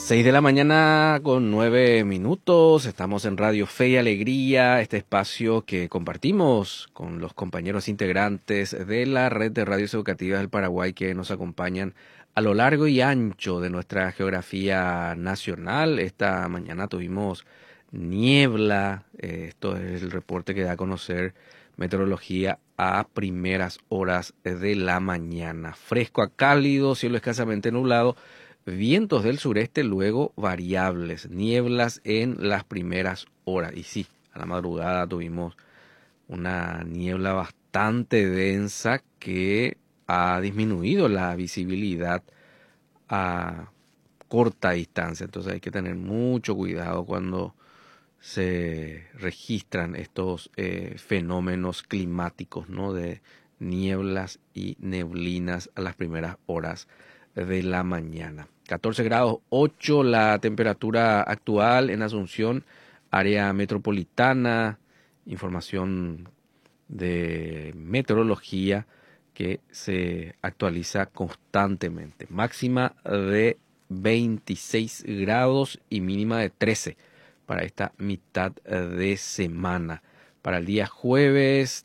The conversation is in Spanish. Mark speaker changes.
Speaker 1: 6 de la mañana con 9 minutos, estamos en Radio Fe y Alegría, este espacio que compartimos con los compañeros integrantes de la red de radios educativas del Paraguay que nos acompañan a lo largo y ancho de nuestra geografía nacional. Esta mañana tuvimos niebla, esto es el reporte que da a conocer Meteorología a primeras horas de la mañana. Fresco a cálido, cielo escasamente nublado. Vientos del sureste luego variables, nieblas en las primeras horas. Y sí, a la madrugada tuvimos una niebla bastante densa que ha disminuido la visibilidad a corta distancia. Entonces hay que tener mucho cuidado cuando se registran estos fenómenos climáticos, ¿no? De nieblas y neblinas a las primeras horas de la mañana. 14 grados 8 la temperatura actual en Asunción, área metropolitana, información de meteorología que se actualiza constantemente. Máxima de 26 grados y mínima de 13 para esta mitad de semana. Para el día jueves